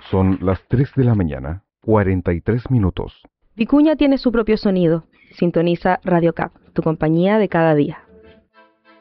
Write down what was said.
Son las 3 de la mañana, 43 minutos. Vicuña tiene su propio sonido. Sintoniza Radio Cap, tu compañía de cada día.